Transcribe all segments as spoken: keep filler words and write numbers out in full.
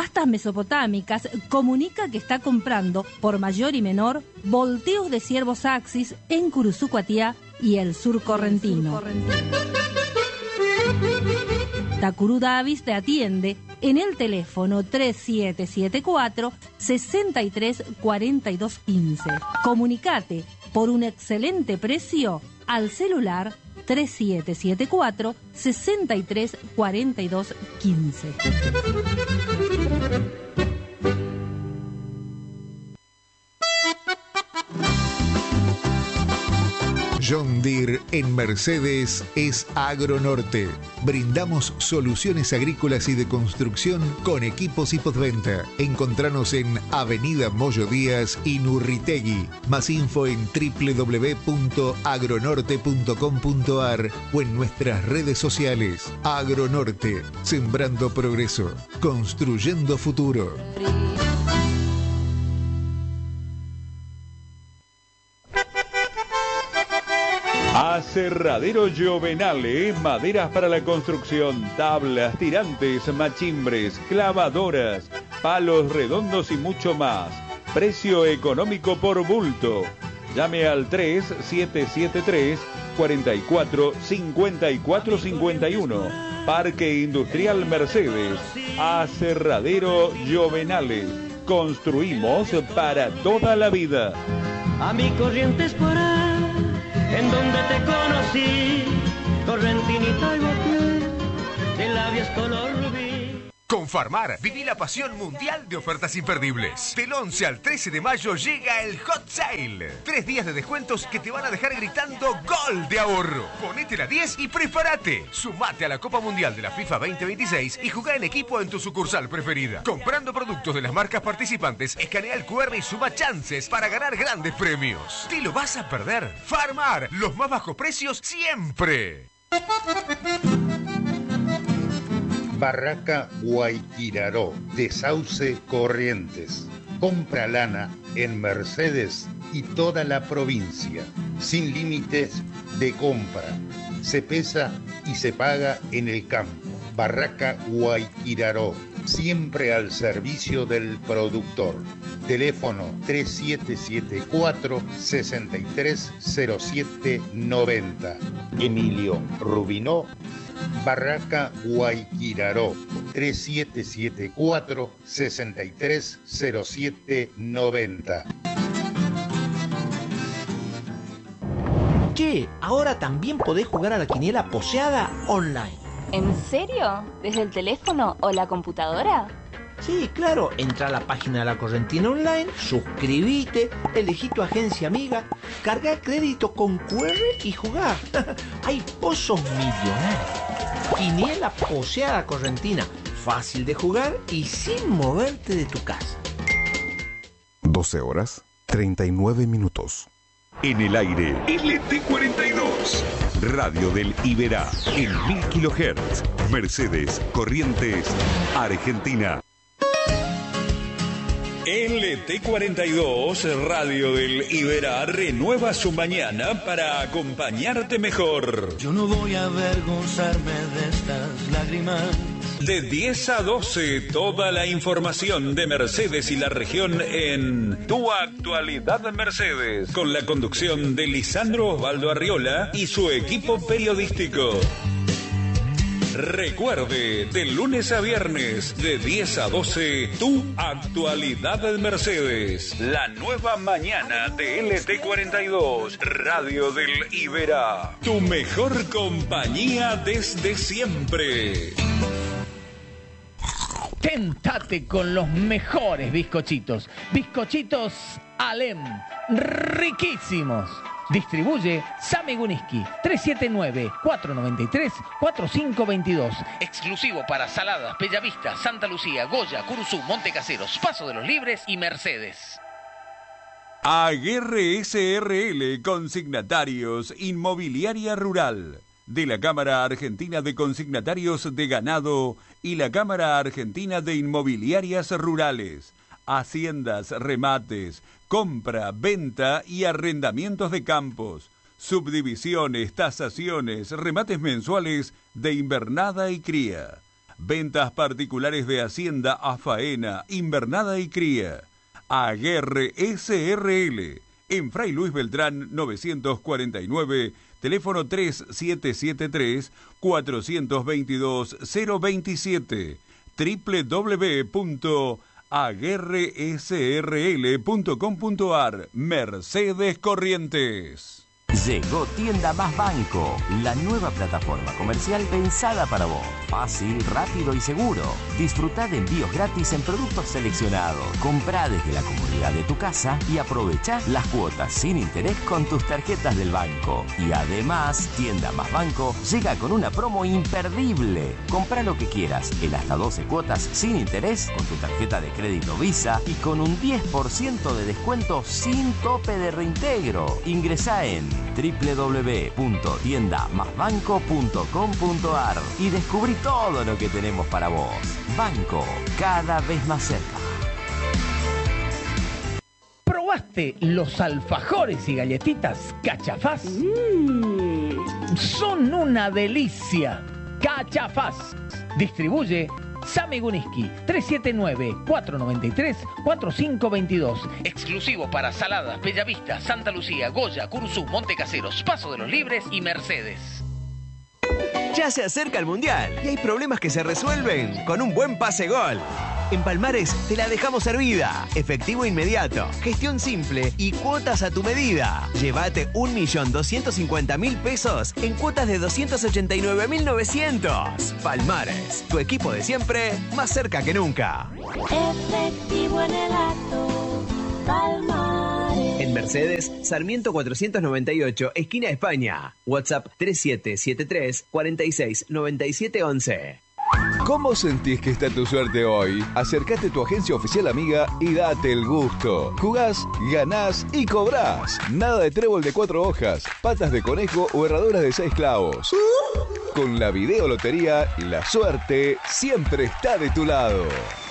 Pastas Mesopotámicas comunica que está comprando, por mayor y menor, volteos de ciervos Axis en Curuzucuatiá y el sur correntino. Tacurú Davis te atiende en el teléfono tres siete siete cuatro, seis tres cuatro dos uno cinco. Comunicate por un excelente precio al celular tres siete siete cuatro, seis tres cuatro dos uno cinco. John Deere en Mercedes es Agronorte. Brindamos soluciones agrícolas y de construcción con equipos y postventa. Encontranos en Avenida Moyo Díaz y Nurritegui. Más info en doble u doble u doble u punto agronorte punto com punto a r o en nuestras redes sociales. Agronorte, sembrando progreso, construyendo futuro. Aserradero Giovenale, maderas para la construcción, tablas, tirantes, machimbres, clavadoras, palos redondos y mucho más. Precio económico por bulto. Llame al tres siete siete tres, cuatro cuatro, cinco cuatro cinco uno. Parque Industrial Mercedes. Aserradero Giovenale. Construimos para toda la vida. A mi Corrientes por ahí, en donde te conocí, correntinita y boqué, de labios color rubí. Con Farmar, viví la pasión mundial de ofertas imperdibles. Del once al trece de mayo llega el Hot Sale. Tres días de descuentos que te van a dejar gritando ¡Gol de ahorro! Ponete la diez y prepárate. Sumate a la Copa Mundial de la FIFA veinte veintiséis y jugá en equipo en tu sucursal preferida. Comprando productos de las marcas participantes, escanea el cu erre y suma chances para ganar grandes premios. ¿Te lo vas a perder? Farmar, los más bajos precios siempre. Barraca Guayquiraró, de Sauce Corrientes. Compra lana en Mercedes y toda la provincia, sin límites de compra. Se pesa y se paga en el campo. Barraca Guayquiraró, siempre al servicio del productor. Teléfono tres siete siete cuatro, seis tres cero siete nueve cero. Emilio Rubinó, Barraca Guayquiraró, tres siete siete cuatro, seis tres cero siete nueve cero. Che, ahora también podés jugar a la quiniela poseada online. ¿En serio? ¿Desde el teléfono o la computadora? Sí, claro, entra a la página de la Correntina Online, suscribite, elegí tu agencia amiga, carga crédito con cu erre y jugá. Hay pozos millonarios. Quiniela poseada Correntina, fácil de jugar y sin moverte de tu casa. doce horas, treinta y nueve minutos. En el aire, L T cuarenta y dos. Radio del Iberá, en mil kilohertz. Mercedes, Corrientes, Argentina. L T cuarenta y dos, Radio del Iberá, renueva su mañana para acompañarte mejor. Yo no voy a avergonzarme de estas lágrimas. De diez a doce, toda la información de Mercedes y la región en Tu Actualidad Mercedes, con la conducción de Lisandro Osvaldo Arriola y su equipo periodístico. Recuerde, de lunes a viernes, de diez a doce, Tu Actualidad Mercedes. La nueva mañana de L T cuarenta y dos, Radio del Iberá. Tu mejor compañía desde siempre. Tentate con los mejores bizcochitos. Bizcochitos Alem. Riquísimos. Distribuye Sami Guniski, tres siete nueve, cuatro nueve tres, cuatro cinco dos dos. Exclusivo para Saladas, Bellavista, Santa Lucía, Goya, Curuzú, Montecaseros, Paso de los Libres y Mercedes. Aguerre S R L, Consignatarios, Inmobiliaria Rural. De la Cámara Argentina de Consignatarios de Ganado y la Cámara Argentina de Inmobiliarias Rurales. Haciendas, remates, compra, venta y arrendamientos de campos, subdivisiones, tasaciones, remates mensuales de invernada y cría. Ventas particulares de hacienda a faena, invernada y cría. Aguerre S R L. En Fray Luis Beltrán novecientos cuarenta y nueve, teléfono tres siete siete tres, cuatro dos dos, cero dos siete, doble u doble u doble u punto aguerre s r l punto com punto a r. Mercedes Corrientes. Llegó Tienda Más Banco, la nueva plataforma comercial pensada para vos. Fácil, rápido y seguro. Disfrutá de envíos gratis en productos seleccionados. Comprá desde la comodidad de tu casa y aprovechá las cuotas sin interés con tus tarjetas del banco. Y además, Tienda Más Banco llega con una promo imperdible. Comprá lo que quieras en hasta doce cuotas sin interés con tu tarjeta de crédito Visa y con un diez por ciento de descuento sin tope de reintegro. Ingresá en doble u doble u doble u punto tienda más banco punto com punto a r y descubrí todo lo que tenemos para vos. Banco, cada vez más cerca. ¿Probaste los alfajores y galletitas Cachafaz? Mm. Son una delicia. Cachafaz. Distribuye Sami Guniski, tres siete nueve, cuatro nueve tres, cuatro cinco dos dos. Exclusivo para Saladas, Bellavista, Santa Lucía, Goya, Curuzú, Montecaseros, Paso de los Libres y Mercedes. Ya se acerca el Mundial y hay problemas que se resuelven con un buen pase gol. En Palmares te la dejamos servida. Efectivo inmediato, gestión simple y cuotas a tu medida. Llévate un millón doscientos cincuenta mil pesos en cuotas de doscientos ochenta y nueve mil novecientos. Palmares, tu equipo de siempre, más cerca que nunca. Efectivo en el acto, Palmares. En Mercedes, Sarmiento cuatrocientos noventa y ocho, esquina España. WhatsApp tres siete siete tres, cuatro seis nueve siete once. ¿Cómo sentís que está tu suerte hoy? Acércate a tu agencia oficial amiga y date el gusto. Jugás, ganás y cobrás. Nada de trébol de cuatro hojas, patas de conejo o herraduras de seis clavos. Con la videolotería, la suerte siempre está de tu lado.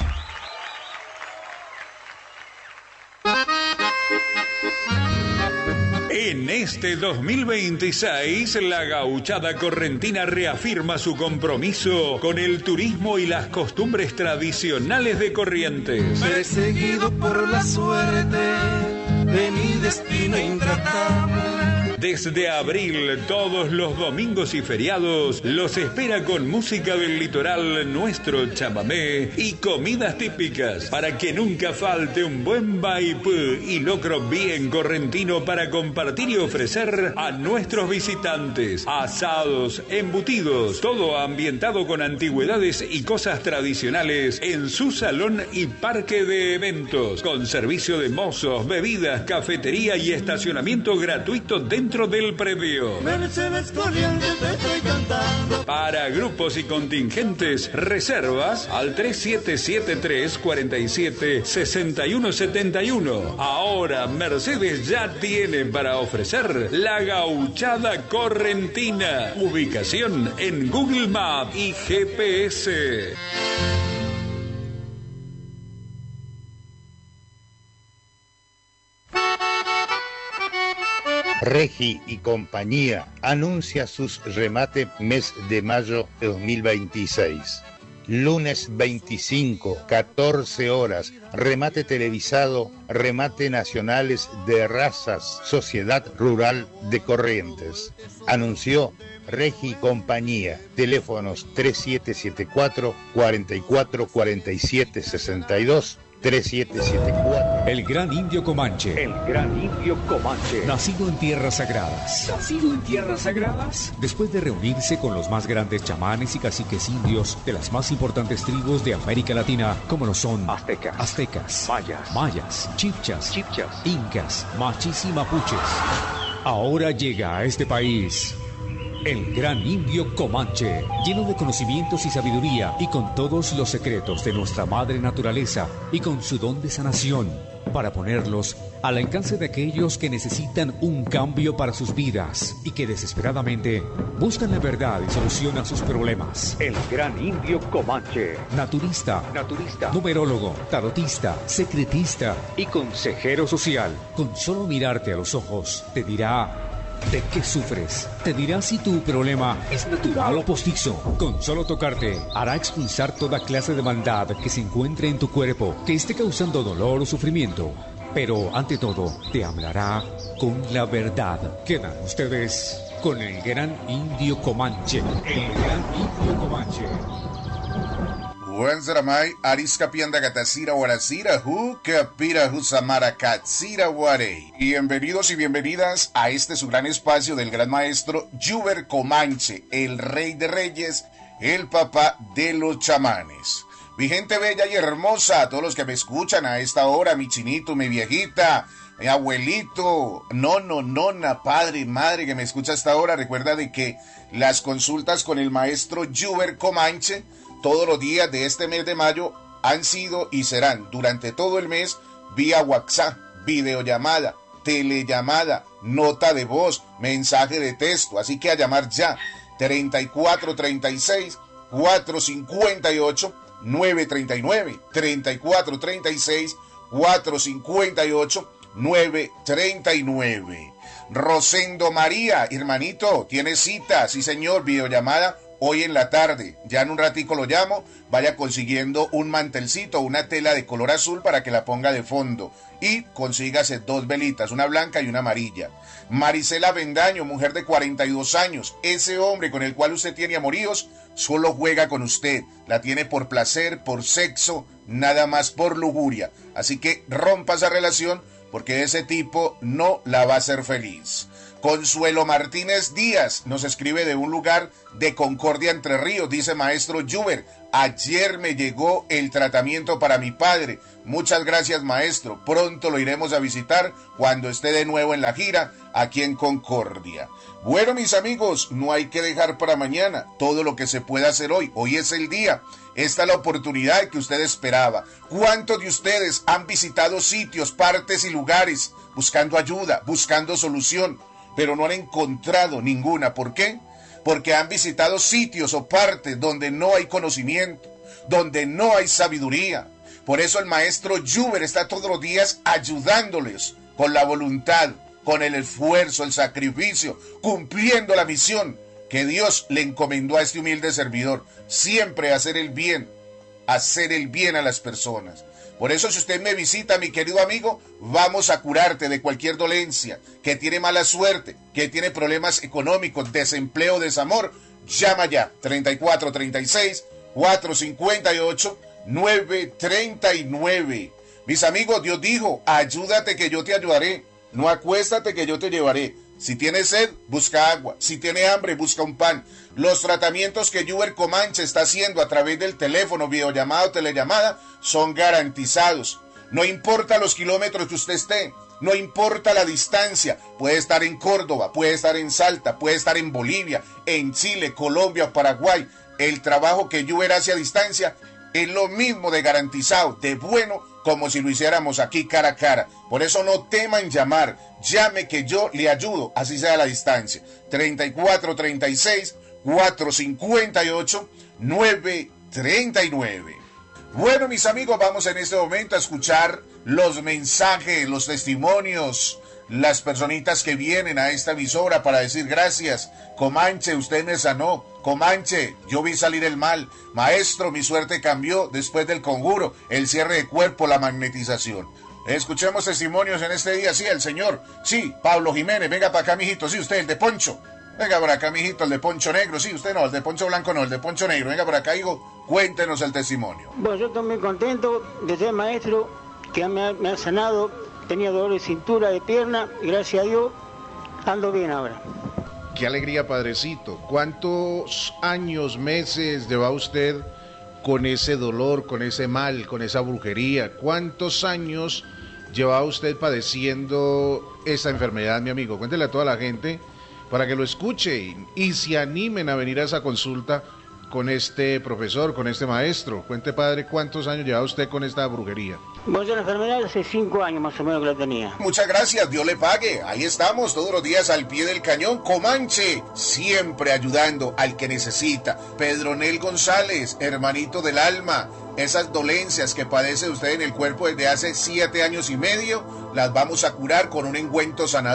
En este dos mil veintiséis, la Gauchada Correntina reafirma su compromiso con el turismo y las costumbres tradicionales de Corrientes. Perseguido por la suerte de mi destino intratable. Desde abril, todos los domingos y feriados, los espera con música del litoral, nuestro chamamé y comidas típicas, para que nunca falte un buen vaipú y locro bien correntino para compartir y ofrecer a nuestros visitantes. Asados, embutidos, todo ambientado con antigüedades y cosas tradicionales en su salón y parque de eventos, con servicio de mozos, bebidas, cafetería y estacionamiento gratuito dentro del predio. Mercedes Corrientes te estoy cantando. Para grupos y contingentes, reservas al tres siete siete tres, cuatro siete, seis uno siete uno. Ahora Mercedes ya tiene para ofrecer la Gauchada Correntina. Ubicación en Google Maps y G P S. Regi y compañía anuncia sus remates mes de mayo de dos mil veintiséis. Lunes veinticinco, catorce horas, remate televisado, remate nacionales de razas, Sociedad Rural de Corrientes. Anunció Regi y compañía, teléfonos tres siete siete cuatro, cuatro cuatro cuatro siete seis dos, tres siete siete cuatro. El Gran Indio Comanche. El Gran Indio Comanche. Nacido en tierras sagradas. Nacido en tierras sagradas. Después de reunirse con los más grandes chamanes y caciques indios de las más importantes tribus de América Latina, como lo son aztecas, aztecas, mayas, mayas, chibchas, chibchas, incas, machis y mapuches. Ahora llega a este país el Gran Indio Comanche, lleno de conocimientos y sabiduría, y con todos los secretos de nuestra madre naturaleza, y con su don de sanación, para ponerlos al alcance de aquellos que necesitan un cambio para sus vidas, y que desesperadamente buscan la verdad y solución a sus problemas. El Gran Indio Comanche. Naturista, Naturista, numerólogo, tarotista, secretista y consejero social. Con solo mirarte a los ojos, te dirá: ¿De qué sufres? Te dirá si tu problema es natural o postizo. Con solo tocarte, hará expulsar toda clase de maldad que se encuentre en tu cuerpo, que esté causando dolor o sufrimiento. Pero, ante todo, te hablará con la verdad. Quedan ustedes con el gran indio Comanche. El gran indio Comanche. Wanzaramai, Arisca Pianda Gatacira Guaracira, Hu, Capira Husamara Katsira Warey. Bienvenidos y bienvenidas a este su gran espacio del gran maestro Yuber Comanche, el rey de reyes, el papá de los chamanes. Mi gente bella y hermosa, todos los que me escuchan a esta hora, mi chinito, mi viejita, mi abuelito, nono, nona, padre, madre que me escucha a esta hora, recuerda de que las consultas con el maestro Yuber Comanche todos los días de este mes de mayo han sido y serán durante todo el mes vía WhatsApp, videollamada, telellamada, nota de voz, mensaje de texto. Así que a llamar ya treinta y cuatro treinta y seis cuatrocientos cincuenta y ocho nueve treinta y nueve, treinta y cuatro treinta y seis cuatrocientos cincuenta y ocho nueve treinta y nueve. Rosendo María, hermanito, tiene cita, sí señor, videollamada hoy en la tarde. Ya en un ratico lo llamo, vaya consiguiendo un mantelcito, una tela de color azul para que la ponga de fondo. Y consígase dos velitas, una blanca y una amarilla. Marisela Bendaño, mujer de cuarenta y dos años. Ese hombre con el cual usted tiene amoríos, solo juega con usted. La tiene por placer, por sexo, nada más por lujuria. Así que rompa esa relación porque ese tipo no la va a hacer feliz. Consuelo Martínez Díaz nos escribe de un lugar de Concordia, Entre Ríos. Dice: maestro Yuber, ayer me llegó el tratamiento para mi padre. Muchas gracias, maestro. Pronto lo iremos a visitar cuando esté de nuevo en la gira aquí en Concordia. Bueno, mis amigos, no hay que dejar para mañana todo lo que se puede hacer hoy. Hoy es el día. Esta es la oportunidad que usted esperaba. ¿Cuántos de ustedes han visitado sitios, partes y lugares buscando ayuda, buscando solución, pero no han encontrado ninguna? ¿Por qué? Porque han visitado sitios o partes donde no hay conocimiento, donde no hay sabiduría. Por eso el maestro Yuber está todos los días ayudándoles con la voluntad, con el esfuerzo, el sacrificio, cumpliendo la misión que Dios le encomendó a este humilde servidor. Siempre hacer el bien, hacer el bien a las personas. Por eso, si usted me visita, mi querido amigo, vamos a curarte de cualquier dolencia, que tiene mala suerte, que tiene problemas económicos, desempleo, desamor. Llama ya, treinta y cuatro treinta y seis cuatrocientos cincuenta y ocho nueve treinta y nueve. Mis amigos, Dios dijo: ayúdate que yo te ayudaré, no acuéstate que yo te llevaré. Si tiene sed, busca agua. Si tiene hambre, busca un pan. Los tratamientos que Yuber Comanche está haciendo a través del teléfono, videollamada o telellamada, son garantizados. No importa los kilómetros que usted esté, no importa la distancia. Puede estar en Córdoba, puede estar en Salta, puede estar en Bolivia, en Chile, Colombia o Paraguay. El trabajo que Yuber hace a distancia es lo mismo de garantizado, de bueno, como si lo hiciéramos aquí cara a cara. Por eso no tema en llamar. Llame que yo le ayudo, así sea a la distancia. treinta y cuatro treinta y seis cuatrocientos cincuenta y ocho nueve treinta y nueve. Bueno, mis amigos, vamos en este momento a escuchar los mensajes, los testimonios, las personitas que vienen a esta emisora para decir gracias. Comanche, usted me sanó. Comanche, yo vi salir el mal. Maestro, mi suerte cambió después del conjuro, el cierre de cuerpo, la magnetización. Escuchemos testimonios en este día. Sí, el señor, sí, Pablo Jiménez, venga para acá, mijito. Sí, usted, el de poncho. Venga por acá, mijito, el de poncho negro. Sí, usted no, el de poncho blanco no, el de poncho negro. Venga por acá, hijo, cuéntenos el testimonio. Bueno, yo estoy muy contento de ser maestro, que me ha, me ha sanado. Tenía dolor de cintura, de pierna, y gracias a Dios ando bien ahora. Qué alegría, padrecito. ¿Cuántos años, meses lleva usted con ese dolor, con ese mal, con esa brujería? ¿Cuántos años lleva usted padeciendo esa enfermedad, mi amigo? Cuéntele a toda la gente para que lo escuche y, y se animen a venir a esa consulta con este profesor, con este maestro. Cuente, padre, ¿cuántos años lleva usted con esta brujería? Bueno, yo la enfermedad hace cinco años más o menos que la tenía. Muchas gracias, Dios le pague. Ahí estamos todos los días al pie del cañón. Comanche, siempre ayudando al que necesita. Pedronel González, hermanito del alma. Esas dolencias que padece usted en el cuerpo desde hace siete años y medio, las vamos a curar con un ungüento sanador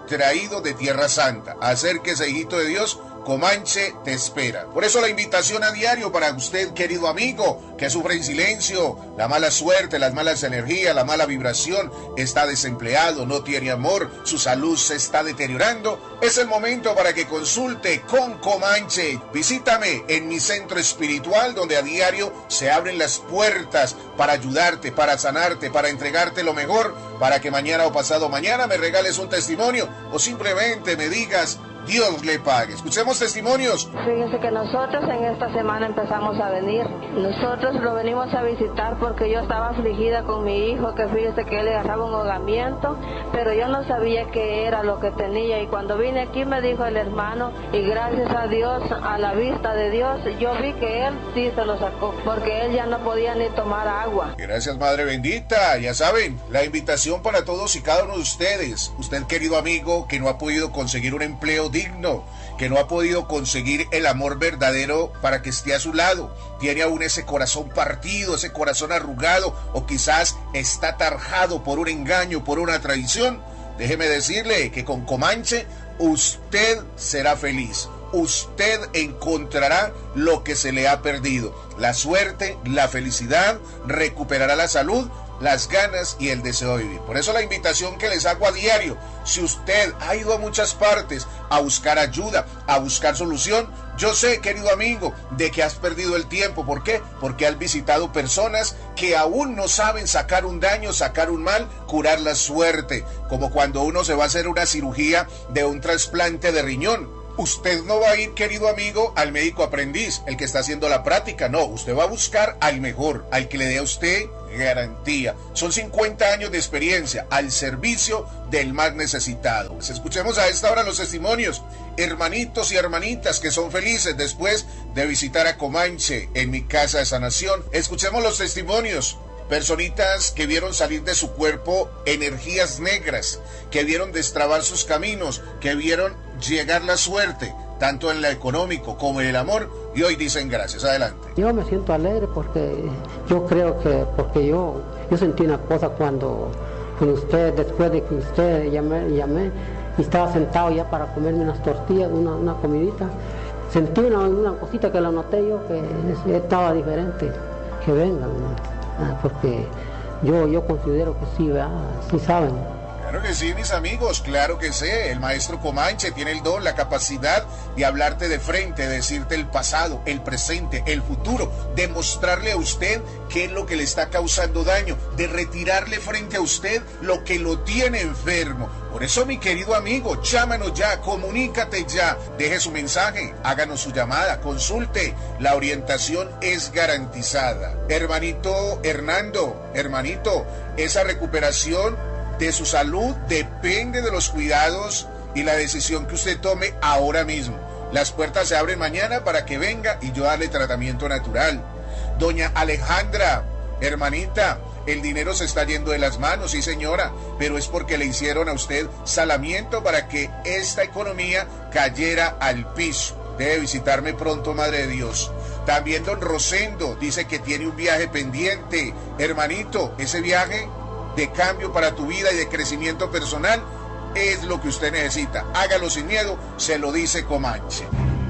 traído de Tierra Santa. Acérquese, hijito de Dios, Comanche te espera. Por eso la invitación a diario para usted, querido amigo, que sufre en silencio la mala suerte, las malas energías, la mala vibración, está desempleado, no tiene amor, su salud se está deteriorando. Es el momento para que consulte con Comanche. Visítame en mi centro espiritual, donde a diario se abren las puertas para ayudarte, para sanarte, para entregarte lo mejor, para que mañana o pasado mañana me regales un testimonio o simplemente me digas: Dios le pague. Escuchemos testimonios. Fíjense que nosotros en esta semana empezamos a venir. Nosotros lo venimos a visitar porque yo estaba afligida con mi hijo, que fíjese que él le agarraba un ahogamiento, pero yo no sabía qué era lo que tenía. Y cuando vine aquí me dijo el hermano, y gracias a Dios, a la vista de Dios, yo vi que él sí se lo sacó, porque él ya no podía ni tomar agua. Gracias, Madre bendita. Ya saben, la invitación para todos y cada uno de ustedes. Usted, querido amigo, que no ha podido conseguir un empleo digno, que no ha podido conseguir el amor verdadero para que esté a su lado, tiene aún ese corazón partido, ese corazón arrugado, o quizás está tarjado por un engaño, por una traición, déjeme decirle que con Comanche usted será feliz. Usted encontrará lo que se le ha perdido: la suerte, la felicidad, recuperará la salud, las ganas y el deseo de vivir. Por eso la invitación que les hago a diario: si usted ha ido a muchas partes a buscar ayuda, a buscar solución, yo sé, querido amigo, de que has perdido el tiempo. ¿Por qué? Porque has visitado personas que aún no saben sacar un daño, sacar un mal, curar la suerte, como cuando uno se va a hacer una cirugía de un trasplante de riñón. Usted no va a ir, querido amigo, al médico aprendiz, el que está haciendo la práctica. No, usted va a buscar al mejor, al que le dé a usted garantía. Son cincuenta años de experiencia al servicio del más necesitado. Pues escuchemos a esta hora los testimonios. Hermanitos y hermanitas que son felices después de visitar a Comanche en mi casa de sanación. Escuchemos los testimonios. Personitas que vieron salir de su cuerpo energías negras, que vieron destrabar sus caminos, que vieron llegar la suerte, tanto en lo económico como en el amor, y hoy dicen gracias. Adelante. Yo me siento alegre porque yo creo que, porque yo, yo sentí una cosa cuando con usted, después de que usted llamé, llamé y estaba sentado ya para comerme unas tortillas, una, una comidita, sentí una, una cosita que la noté yo, que estaba diferente, que vengan, ah, porque yo, yo considero que sí, ¿verdad? Sí saben. Claro que sí, mis amigos, claro que sé. El maestro Comanche tiene el don, la capacidad de hablarte de frente, de decirte el pasado, el presente, el futuro, de mostrarle a usted qué es lo que le está causando daño, de retirarle frente a usted lo que lo tiene enfermo. Por eso, mi querido amigo, llámanos ya, comunícate ya, deje su mensaje, háganos su llamada, consulte, la orientación es garantizada. Hermanito Hernando, hermanito, esa recuperación de su salud depende de los cuidados y la decisión que usted tome ahora mismo. Las puertas se abren mañana para que venga y yo darle tratamiento natural. Doña Alejandra, hermanita, el dinero se está yendo de las manos, sí señora, pero es porque le hicieron a usted salamiento para que esta economía cayera al piso. Debe visitarme pronto, Madre de Dios. También don Rosendo dice que tiene un viaje pendiente. Hermanito, ese viaje de cambio para tu vida y de crecimiento personal es lo que usted necesita. Hágalo sin miedo, se lo dice Comanche.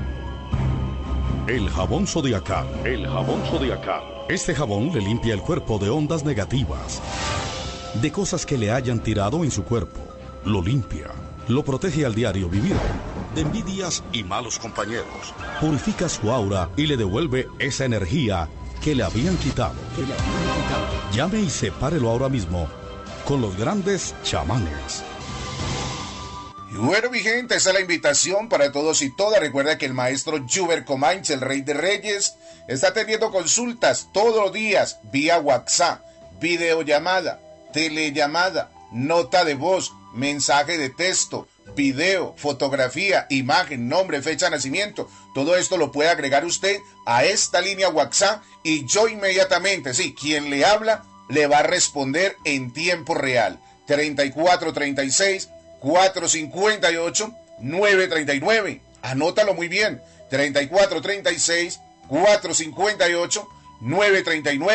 El jabón Zodiacal. El jabón Zodiacal. Este jabón le limpia el cuerpo de ondas negativas, de cosas que le hayan tirado en su cuerpo. Lo limpia, lo protege al diario vivir, de envidias y malos compañeros. Purifica su aura y le devuelve esa energía que le habían quitado. Que le habían quitado. Llame y sepárelo ahora mismo con los grandes chamanes. Y bueno, mi gente, esa es la invitación para todos y todas. Recuerda que el maestro Juber Comanche, el Rey de Reyes, está teniendo consultas todos los días vía WhatsApp, videollamada, telellamada, nota de voz, mensaje de texto, video, fotografía, imagen, nombre, fecha de nacimiento. Todo esto lo puede agregar usted a esta línea WhatsApp y yo inmediatamente, sí, quien le habla le va a responder en tiempo real. treinta y cuatro treinta y seis, cuatrocientos cincuenta y ocho, novecientos treinta y nueve. Anótalo muy bien. treinta y cuatro treinta y seis, cuatrocientos cincuenta y ocho, novecientos treinta y nueve.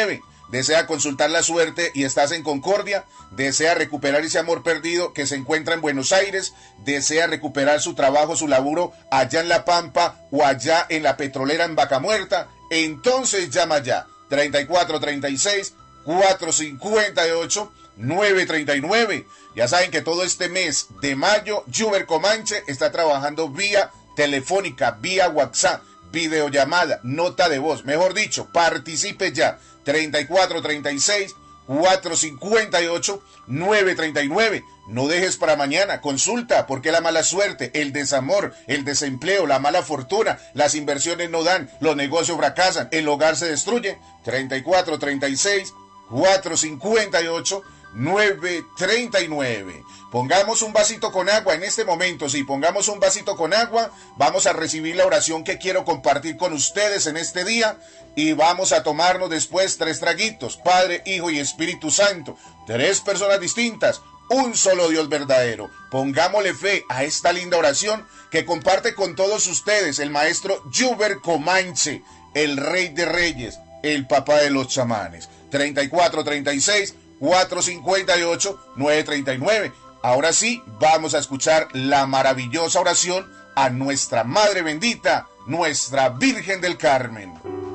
desea consultar la suerte y estás en Concordia, desea recuperar ese amor perdido que se encuentra en Buenos Aires, desea recuperar su trabajo, su laburo allá en La Pampa o allá en la petrolera en Vaca Muerta, entonces llama ya, treinta y cuatro treinta y seis, cuatrocientos cincuenta y ocho, novecientos treinta y nueve. Ya saben que todo este mes de mayo, Juber Comanche está trabajando vía telefónica, vía WhatsApp, videollamada, nota de voz, mejor dicho, participe ya, treinta y cuatro treinta y seis, cuatrocientos cincuenta y ocho, novecientos treinta y nueve. No dejes para mañana, consulta por qué la mala suerte, el desamor, el desempleo, la mala fortuna, las inversiones no dan, los negocios fracasan, el hogar se destruye. treinta y cuatro treinta y seis, cuatrocientos cincuenta y ocho, novecientos treinta y nueve. Pongamos un vasito con agua en este momento. Si pongamos un vasito con agua, vamos a recibir la oración que quiero compartir con ustedes en este día y vamos a tomarnos después tres traguitos, Padre, Hijo y Espíritu Santo, tres personas distintas, un solo Dios verdadero. Pongámosle fe a esta linda oración que comparte con todos ustedes el maestro Juber Comanche, el rey de reyes, el papá de los chamanes. treinta y cuatro treinta y seis, cuatrocientos cincuenta y ocho, novecientos treinta y nueve. Ahora sí, vamos a escuchar la maravillosa oración a nuestra Madre Bendita, nuestra Virgen del Carmen.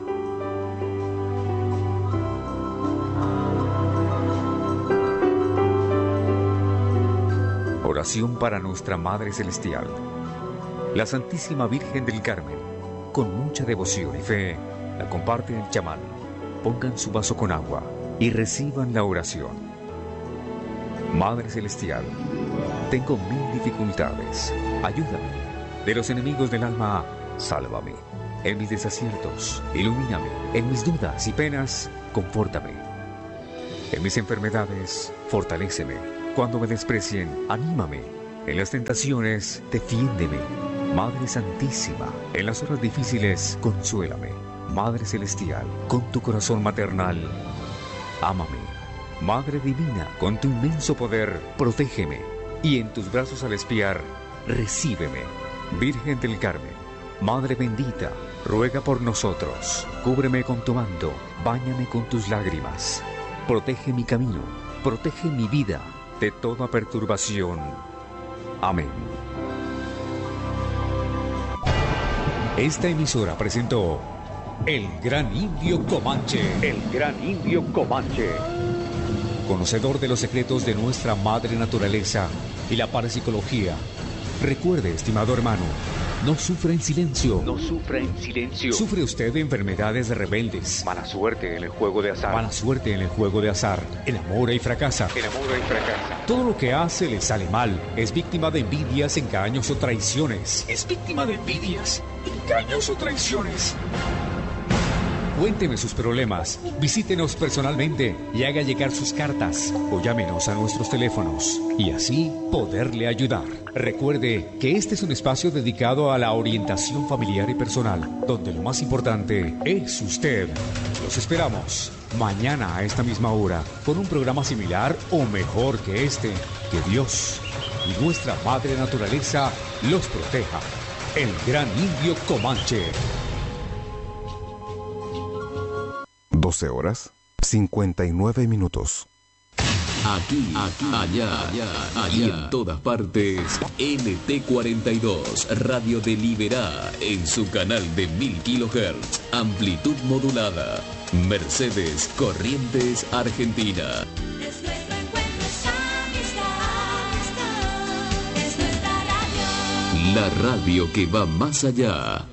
Oración para nuestra Madre Celestial, la Santísima Virgen del Carmen. Con mucha devoción y fe, la comparte el chamán. Pongan su vaso con agua y reciban la oración. Madre Celestial, tengo mil dificultades. Ayúdame. De los enemigos del alma, sálvame. En mis desaciertos, ilumíname. En mis dudas y penas, confórtame. En mis enfermedades, fortaléceme. Cuando me desprecien, anímame. En las tentaciones, defiéndeme. Madre Santísima, en las horas difíciles, consuélame. Madre Celestial, con tu corazón maternal, ámame. Madre Divina, con tu inmenso poder, protégeme. Y en tus brazos al espiar, recíbeme. Virgen del Carmen, Madre bendita, ruega por nosotros. Cúbreme con tu manto, báñame con tus lágrimas. Protege mi camino, protege mi vida de toda perturbación. Amén. Esta emisora presentó El Gran Indio Comanche. El Gran Indio Comanche. Conocedor de los secretos de nuestra madre naturaleza y la parapsicología. Recuerde, estimado hermano, no sufra en silencio. No sufra en silencio. ¿Sufre usted de enfermedades rebeldes? Mala suerte en el juego de azar. Mala suerte en el juego de azar. Enamora y fracasa. Enamora y fracasa. Todo lo que hace le sale mal. Es víctima de envidias, engaños o traiciones. Es víctima de envidias, engaños o traiciones. Cuénteme sus problemas, visítenos personalmente y haga llegar sus cartas o llámenos a nuestros teléfonos y así poderle ayudar. Recuerde que este es un espacio dedicado a la orientación familiar y personal, donde lo más importante es usted. Los esperamos mañana a esta misma hora con un programa similar o mejor que este. Que Dios y nuestra Madre Naturaleza los proteja. El Gran Indio Comanche. doce horas, cincuenta y nueve minutos. Aquí, aquí, allá, allá, allá, y en todas partes, N T cuarenta y dos, Radio de Liberá, en su canal de mil kilohertz, amplitud modulada, Mercedes, Corrientes, Argentina. Es nuestro encuentro, es amistad, es nuestra radio. La radio que va más allá.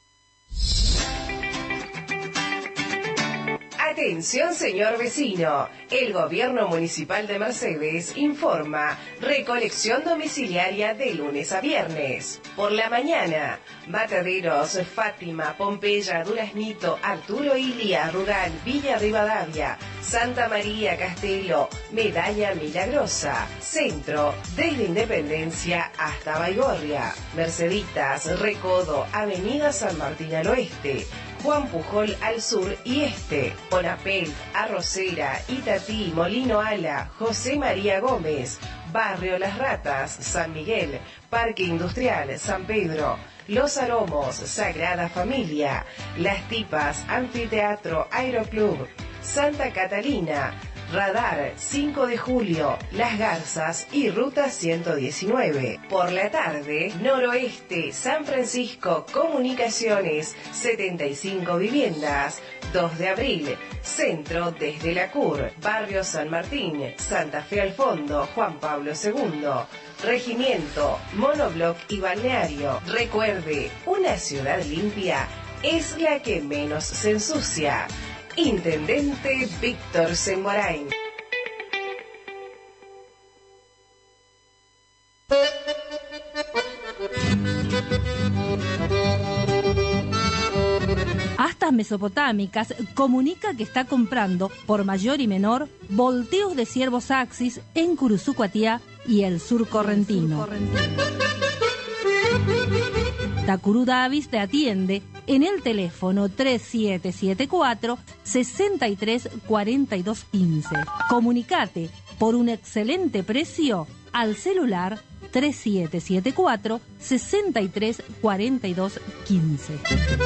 Atención, señor vecino. El gobierno municipal de Mercedes informa recolección domiciliaria de lunes a viernes. Por la mañana, Mataderos, Fátima, Pompeya, Duraznito, Arturo Ilia, Rural, Villa Rivadavia, Santa María, Castelo, Medalla Milagrosa. Centro, desde Independencia hasta Baigorria. Merceditas, Recodo, Avenida San Martín al oeste. Juan Pujol al sur y este, Onapel, Arrocera, Itatí, Molino Ala, José María Gómez, Barrio Las Ratas, San Miguel, Parque Industrial, San Pedro, Los Aromos, Sagrada Familia, Las Tipas, Anfiteatro, Aeroclub, Santa Catalina, Radar cinco de julio, Las Garzas y Ruta ciento diecinueve. Por la tarde, Noroeste, San Francisco, Comunicaciones, setenta y cinco viviendas. dos de abril, Centro desde la C U R, Barrio San Martín, Santa Fe al Fondo, Juan Pablo segundo. Regimiento, Monobloc y Balneario. Recuerde, una ciudad limpia es la que menos se ensucia. Intendente Víctor Semborain. Astas Mesopotámicas comunica que está comprando por mayor y menor volteos de ciervos Axis en Curuzucuatiá y el sur correntino. Takuru Davis te atiende en el teléfono tres siete siete cuatro, seis tres cuatro dos uno cinco. Comunicate por un excelente precio al celular tres siete siete cuatro, seis tres cuatro dos uno cinco.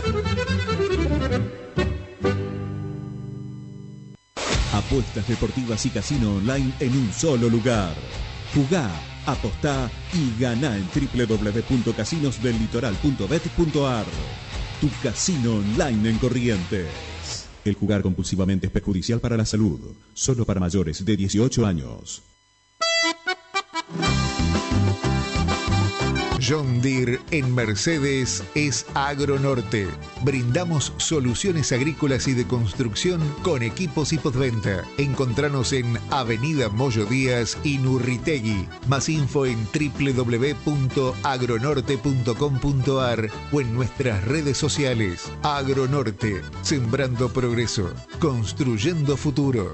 Apuestas deportivas y casino online en un solo lugar. Jugá, apostá y ganá en doble u doble u doble u punto casinos del litoral punto bet punto ar. Tu casino online en Corrientes. El jugar compulsivamente es perjudicial para la salud. Solo para mayores de dieciocho años. John Deere en Mercedes es Agronorte. Brindamos soluciones agrícolas y de construcción con equipos y postventa. Encontranos en Avenida Moyo Díaz y Nurritegui. Más info en doble u doble u doble u punto agronorte punto com punto ar o en nuestras redes sociales. Agronorte, sembrando progreso, construyendo futuro.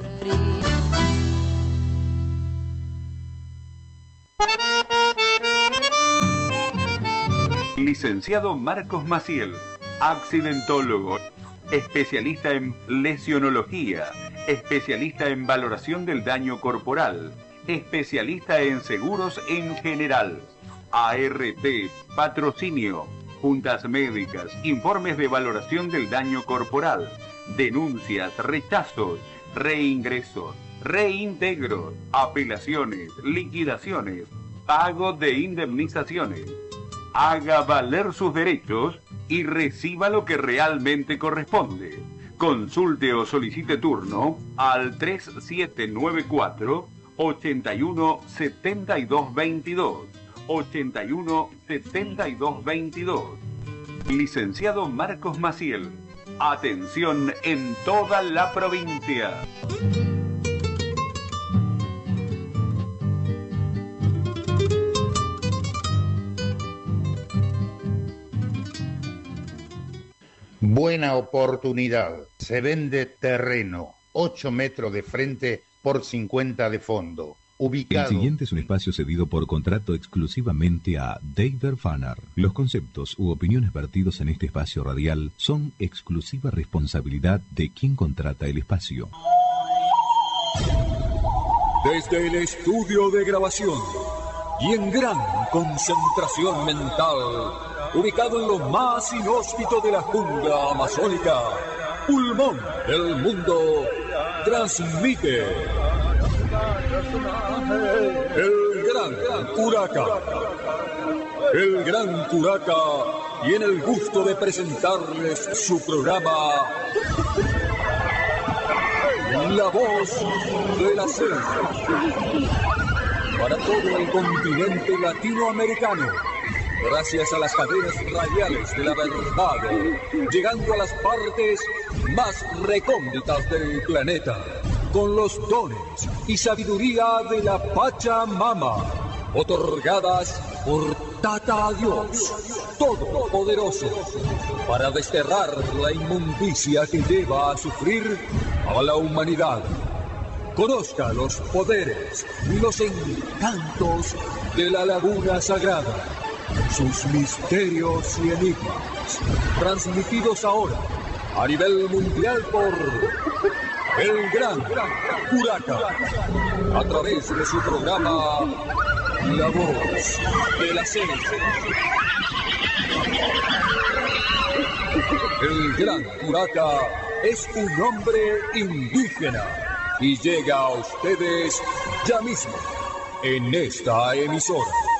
Licenciado Marcos Maciel, accidentólogo, especialista en lesionología, especialista en valoración del daño corporal, especialista en seguros en general, A R T, patrocinio, juntas médicas, informes de valoración del daño corporal, denuncias, rechazos, reingresos, reintegros, apelaciones, liquidaciones, pago de indemnizaciones. Haga valer sus derechos y reciba lo que realmente corresponde. Consulte o solicite turno al tres siete nueve cuatro, ocho uno siete dos dos, ocho uno siete dos dos. Licenciado Marcos Maciel. Atención en toda la provincia. Buena oportunidad. Se vende terreno, ocho metros de frente por cincuenta de fondo. Ubicado. El siguiente es un espacio cedido por contrato exclusivamente a David Fanner. Los conceptos u opiniones vertidos en este espacio radial son exclusiva responsabilidad de quien contrata el espacio. Desde el estudio de grabación y en gran concentración mental, ubicado en lo más inhóspito de la jungla amazónica, pulmón del mundo, transmite el Gran Curaca. El Gran Curaca tiene el gusto de presentarles su programa La Voz de la Selva, para todo el continente latinoamericano. Gracias a las cadenas radiales de la verdad, llegando a las partes más recónditas del planeta, con los dones y sabiduría de la Pachamama, otorgadas por Tata Dios Todopoderoso, para desterrar la inmundicia que lleva a sufrir a la humanidad. Conozca los poderes y los encantos de la Laguna Sagrada, sus misterios y enigmas, transmitidos ahora a nivel mundial por el Gran Curaca, a través de su programa La Voz de la Selva. El Gran Curaca es un hombre indígena y llega a ustedes ya mismo en esta emisora.